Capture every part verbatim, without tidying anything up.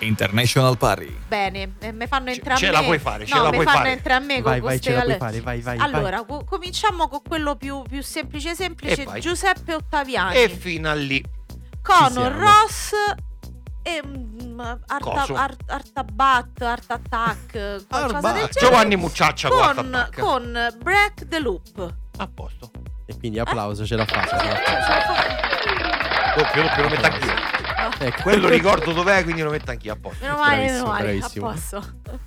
International Party. Bene, eh, me fanno Ce- entrare ce a me. la puoi fare, ce no, la me puoi fanno fare. entrare a me con Vai, vai, queste ce la puoi alle- fare, vai, vai. Allora, co- cominciamo con quello più, più semplice semplice. E vai. Giuseppe Ottaviani E fino a lì. con siamo. Ross e mm, Arta, Coso? Art- Artabat, Art Attack, qualcosa Arbat. del genere. Giovanni Mucciaccia con Art con, Attack. con Break the Loop. A posto. E quindi applauso, ce l'ha fatta. ce l'ha fatta. Doppio, doppio, lo metto anch'io. Ecco. Quello ricordo dov'è, quindi lo metto anch'io a posto. Meno male, Bravissimo, meno male, bravissimo. a posto.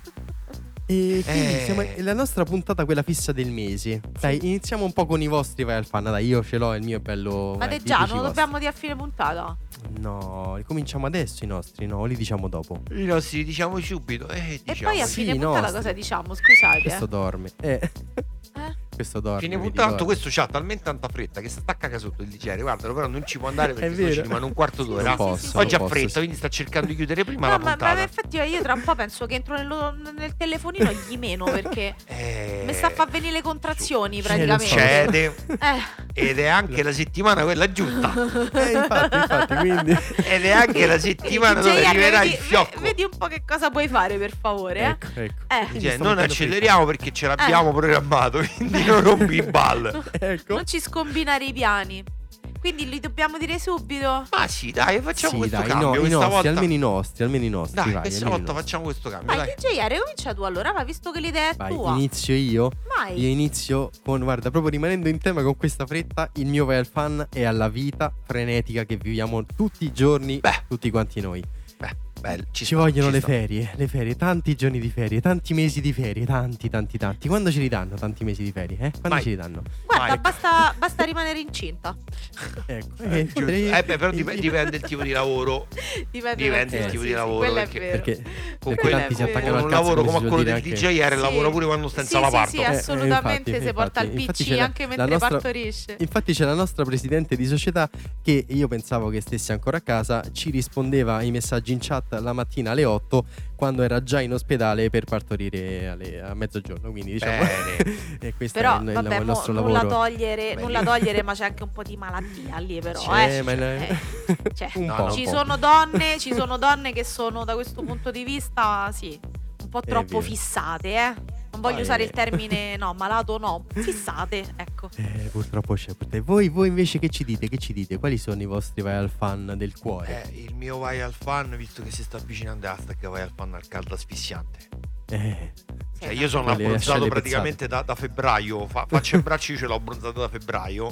E quindi Eh. siamo è la nostra puntata, quella fissa del mese. Dai, iniziamo un po' con i vostri vai al fan. Dai, io ce l'ho, il mio è bello. Ma vai, te già, dici non i dobbiamo dire a fine puntata. vostri. No, ricominciamo adesso i nostri, no? Li diciamo dopo. I nostri diciamo subito. Eh, E diciamo. poi a sì, fine i puntata nostri. cosa diciamo? Scusate. Questo eh. dorme. Eh. Eh? Questo dorme. Fine vedi, puntata, dorme. questo c'ha talmente tanta fretta che sta attacca sotto il D J. Guardalo, però non ci può andare perché È se no ci vero. rimane un quarto Sì, d'ora. Non posso, Oggi non ha posso, fretta, sì. quindi sta cercando di chiudere prima No, la ma, puntata. ma infatti io tra un po' penso che entro nello- nel telefonino e gli meno perché Eh, mi sta a far venire le contrazioni Sì, praticamente. lo so. Succede. Eh, Ed è anche la settimana quella giusta. Eh, infatti, infatti, quindi. Ed è anche la settimana D J dove R, arriverà vedi, il fiocco. vedi un po' che cosa puoi fare per favore, eh? Ecco, ecco. Eh, Quindi Cioè, sto non mettendo acceleriamo perché ce l'abbiamo programmato, quindi non rompi il ball. fretta. Ecco. non ci scombinare i piani. Quindi li dobbiamo dire subito? Ma sì, dai, facciamo Sì, questo dai, cambio. no, i questa nostri, volta, almeno i nostri, almeno i nostri. dai, vai, questa almeno i volta nostri. facciamo questo cambio. Vai, Dai. D J R, comincia tu allora, ma visto che l'idea è Vai, tua. inizio io. Vai. Io inizio con, guarda, proprio rimanendo in tema con questa fretta, il mio vai al fan è alla vita frenetica che viviamo tutti i giorni, Beh. tutti quanti noi. Beh, bello, ci, Ci sta, vogliono ci le sta. ferie, le ferie, tanti giorni di ferie, tanti mesi di ferie, tanti, tanti, tanti. Quando ce li danno tanti mesi di ferie, eh? Quando Vai. ce li danno? Guarda, Vai. basta, basta rimanere incinta. Ecco, Eh, eh, giusto. potrei- Eh, beh, però dip- dipende il tipo di lavoro. Dipende, Dipende il sì, tipo sì, di sì, lavoro, quello è perché- vero. perché, Con perché quello tanti è si attaccano vero. al un cazzo, lavoro come si a suol quello dire del anche- D J R Sì. lavora pure quando sta in Sì, sala sì, parto. sì, assolutamente Eh, si porta il infatti- infatti P C c'è la- anche la mentre nostra- partorisce. Infatti c'è la nostra presidente di società che io pensavo che stesse ancora a casa, ci rispondeva ai messaggi in chat la mattina alle otto quando era già in ospedale per partorire alle- a mezzogiorno, quindi diciamo Bene. e questo Però è il, il- vabbè, il mo, nostro nulla lavoro. togliere, Beh, nulla lì- togliere, ma c'è anche un po' di malattia lì però, C'è, eh. ma ne- Eh, cioè, un No, po', no. ci un po'. sono donne, ci sono donne che sono da questo punto di vista, sì, un po' È troppo vero. fissate, eh. Non voglio Eh. usare il termine no, malato no, fissate, ecco. Eh, purtroppo c'è per te. Voi, voi invece che ci dite? Che ci dite? Quali sono i vostri vai al fan del cuore? Eh, il mio vai al fan, visto che si sta avvicinando hashtag vai al fan al caldo asfissiante. Eh, Cioè, io sono Quelle abbronzato ascelle praticamente da, da febbraio. Fa- faccio i bracci, io ce l'ho abbronzato da febbraio.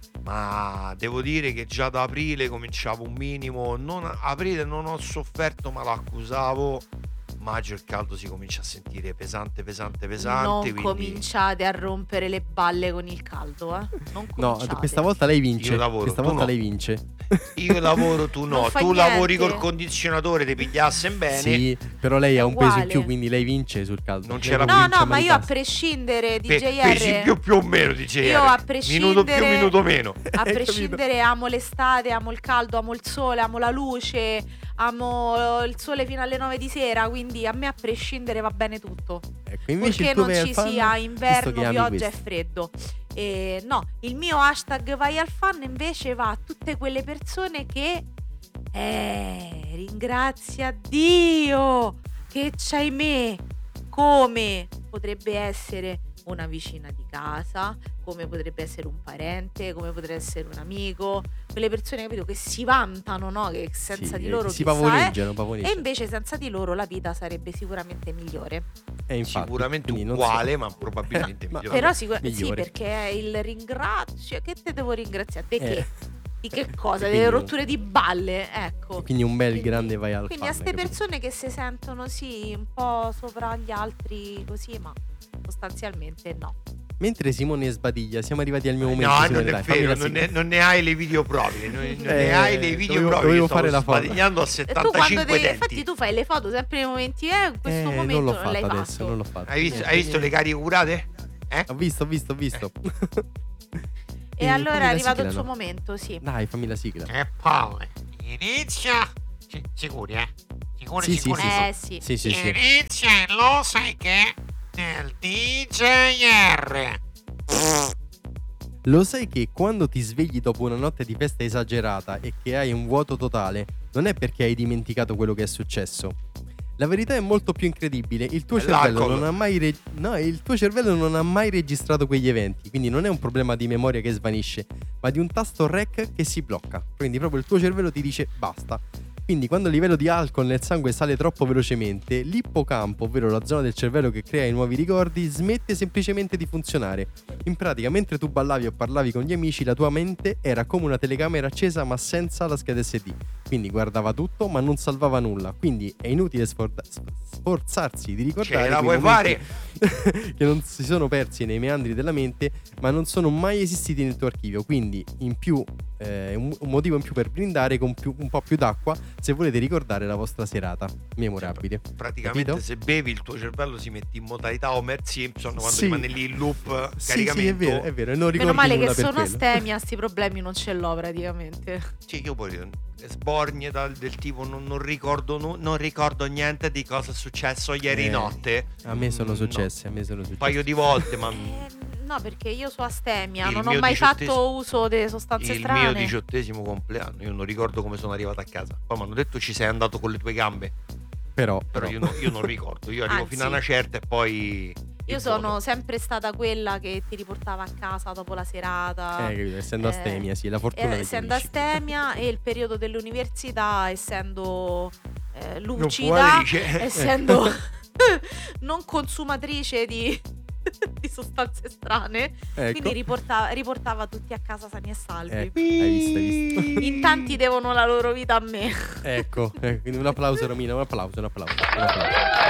Ma devo dire che già da aprile cominciavo un minimo. Non, aprile non ho sofferto, ma lo accusavo. Maggio il caldo si comincia a sentire pesante, pesante, pesante. Non quindi cominciate a rompere le balle con il caldo, eh. Non no, cominciate. questa volta lei vince. Io lavoro, questa tu volta no. lei vince. io lavoro, tu no. Non fa Tu lavori niente. col condizionatore, ti pigliassen bene. Sì, però lei È ha un peso in uguale. più, quindi lei vince sul caldo. Non Lei c'era No, vince no, ma mani io a basse. prescindere di Pe- J pesi R più più o meno di J R. Io a Minuto più, prescindere- minuto meno. A Hai prescindere amo l'estate, amo il caldo, amo il sole, amo la luce, amo il sole fino alle nove di sera, quindi a me a prescindere va bene tutto. Ecco, invece Purché il tuo non vai al ci fan, sia visto inverno, che ami pioggia e questo. freddo. E no, il mio hashtag vai al fan invece va a tutte quelle persone che eh, ringrazia Dio che c'hai me, come potrebbe essere una vicina di casa, come potrebbe essere un parente, come potrebbe essere un amico, quelle persone, capito, che si vantano, no? Che senza Sì, di loro si chissà, eh. pavoneggiano, E pavoneggiano. invece senza di loro la vita sarebbe sicuramente migliore. E infatti, Sicuramente quindi non so- uguale, ma probabilmente Ma- migliore. Però sicur- sì, migliore. perché è il ringrazio. Che te devo ringraziare? Di Eh. che? Di che cosa? Quindi Delle un- rotture di balle, ecco. Quindi un bel Quindi- grande vai al Quindi a fan. ste capito? persone che si sentono sì un po' sopra gli altri così, ma sostanzialmente no. Mentre Simone sbadiglia, siamo arrivati al mio momento. No, Simone, non è dai, fammi vero, la non sigla. ne, non ne hai le video prove, non, non Eh, ne hai le video dovevo- prove. dovevo io stavo fare la foto. sbadigliando a E tu quando settantacinque devi, denti. infatti tu fai le foto sempre nei momenti, eh, in questo Eh, momento non l'ho non fatto l'hai adesso, fatto. non l'ho fatto. Hai visto, Niente, hai visto niente. le cariche curate? Eh? Ho visto, ho visto, ho visto. E allora è fammi la arrivato sigla, il suo no? momento, sì. Dai, fammi la sigla. E poi inizia. Sì, sicuri, eh? Sicuri, Sì, sì, sicuri. sì, Eh sì. Sì, sì, sì. Inizia e lo sai che nel D J R. Lo sai che quando ti svegli dopo una notte di festa esagerata e che hai un vuoto totale, non è perché hai dimenticato quello che è successo, La verità è molto più incredibile. Il tuo È cervello l'alcol. non ha mai re- no, il tuo cervello non ha mai registrato quegli eventi, quindi non è un problema di memoria che svanisce, ma di un tasto rec che si blocca. Quindi proprio il tuo cervello ti dice basta. Quindi quando il livello di alcol nel sangue sale troppo velocemente, l'ippocampo, ovvero la zona del cervello che crea i nuovi ricordi, smette semplicemente di funzionare. In pratica, mentre tu ballavi o parlavi con gli amici, la tua mente era come una telecamera accesa ma senza la scheda S D. Quindi guardava tutto ma non salvava nulla. Quindi è inutile sfor- sforzarsi di ricordare Ce la quei puoi momenti fare? che non si sono persi nei meandri della mente, ma non sono mai esistiti nel tuo archivio. Quindi in più eh, un, un motivo in più per brindare con più, un po' più d'acqua se volete ricordare la vostra serata memorabile. Praticamente Capito? se bevi il tuo cervello si mette in modalità Homer Simpson quando Sì. rimane lì in loop Sì, caricamento. sì, è vero, è vero, e non ricordi Meno male nulla che per sono quello. astemia, sti problemi non ce l'ho praticamente. Sì, io poi sbornie dal, del tipo non, non ricordo nu- non ricordo niente di cosa è successo ieri Eh, notte. A me sono Mm, successi, a me sono no. successi. Un paio di volte, ma Eh, no, perché io so astemia, Il non ho mio mai diciottesimo- fatto uso delle sostanze il strane. mio diciottesimo compleanno, io non ricordo come sono arrivato a casa. Poi mi hanno detto ci sei andato con le tue gambe, Però, però però. io, no- io non ricordo. Io arrivo Anzi, fino a una certa e poi Io il sono voto. sempre stata quella che ti riportava a casa dopo la serata. Eh, capito, essendo Eh, astemia, sì, la fortuna Eh, degli essendo amici. astemia e il periodo dell'università essendo eh, lucida, fumatrice. essendo non consumatrice di, di sostanze strane, Ecco. quindi riportava, riportava tutti a casa sani e salvi. Ecco, hai visto, hai visto. In tanti devono la loro vita a me. Ecco, eh, quindi un applauso Romina, un applauso, un applauso, un applauso.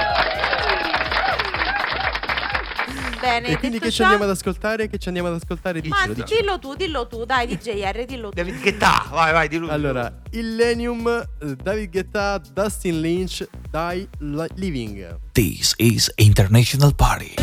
Bene, E quindi detto che ci ciò- andiamo ad ascoltare? Che ci andiamo ad ascoltare? Ma Dicelo, dicelo. dillo tu, dillo tu, dai D J R, dillo tu. David Guetta, vai, vai, di lui. Allora, Illenium, eh, David Guetta, Dustin Lynch, Die Li- Living. This is International Party.